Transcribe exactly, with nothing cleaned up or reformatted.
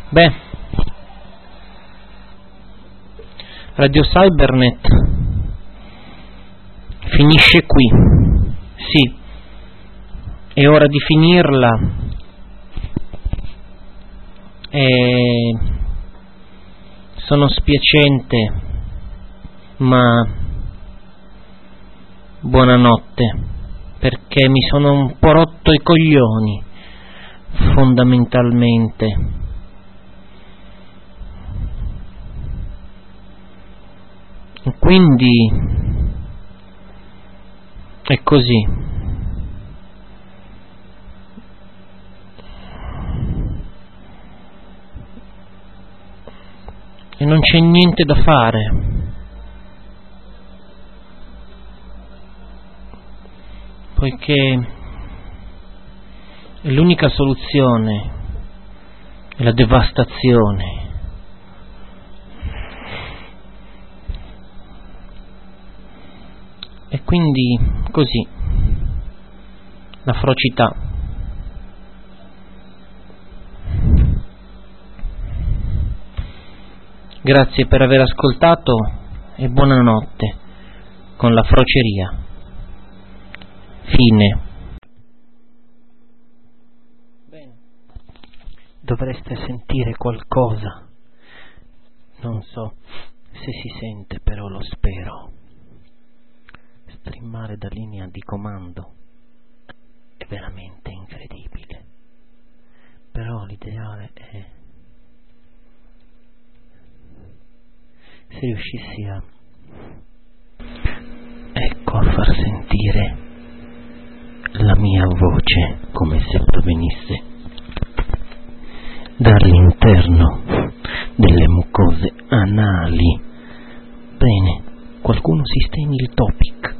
Beh, Radio Cybernet finisce qui. Sì, è ora di finirla. E sono spiacente, ma buonanotte, perché mi sono un po' rotto i coglioni, fondamentalmente. Quindi è così. E non c'è niente da fare. Poiché l'unica soluzione è la devastazione. E quindi così, la ferocità. Grazie per aver ascoltato e buonanotte con la froceria. Fine. Bene. Dovreste sentire qualcosa. Non so se si sente, però lo spero. Streamare da linea di comando è veramente incredibile, però l'ideale è se riuscissi a ecco a far sentire la mia voce come se provenisse dall'interno delle mucose anali. Bene, qualcuno sistemi il topic.